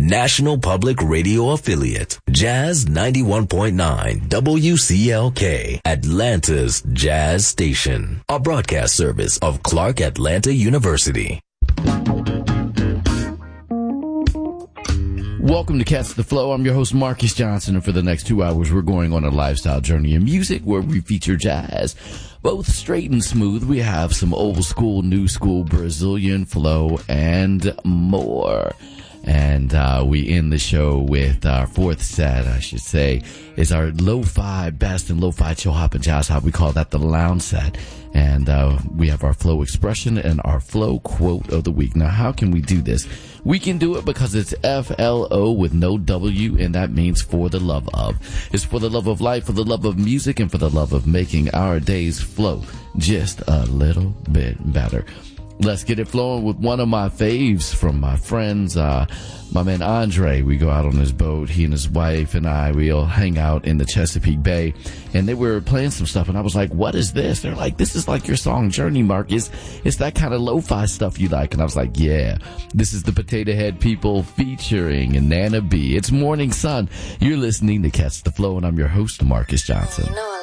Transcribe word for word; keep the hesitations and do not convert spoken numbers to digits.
National Public Radio affiliate, Jazz ninety-one point nine W C L K, Atlanta's Jazz Station, a broadcast service of Clark Atlanta University. Welcome to Catch the Flow. I'm your host, Marcus Johnson, and for the next two hours, we're going on a lifestyle journey in music where we feature jazz, both straight and smooth. We have some old school, new school, Brazilian flow, and more. And uh we end the show with our fourth set, I should say, is our lo-fi, best and lo-fi chill hop and jazz hop. We call that the lounge set. And uh we have our flow expression and our flow quote of the week. Now, how can we do this? We can do it because it's F L O with no W, and that means for the love of. It's for the love of life, for the love of music, and for the love of making our days flow just a little bit better. Let's get it flowing with one of my faves from my friends, uh, my man Andre. We go out on his boat. He and his wife and I, we all hang out in the Chesapeake Bay, and they were playing some stuff, and I was like, what is this? They're like, this is like your song Journey, Marcus. It's that kind of lo-fi stuff you like. And I was like, yeah, this is the Potato Head People featuring Nana B. It's Morning Sun. You're listening to Catch the Flow, and I'm your host, Marcus Johnson. You know